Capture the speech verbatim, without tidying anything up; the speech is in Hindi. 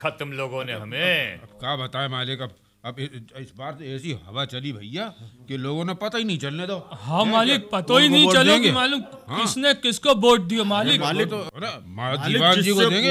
रखा तुम लोगों ने हमें। अब क्या बताए मालिक, अब अब इस बार तो ऐसी हवा चली भैया कि लोगों ने पता ही नहीं चलने दो। हाँ मालिक, पता ही नहीं चलो कि मालूम किसने किसको वोट दिया। मालिक मालिक तो दीवान जी को देंगे।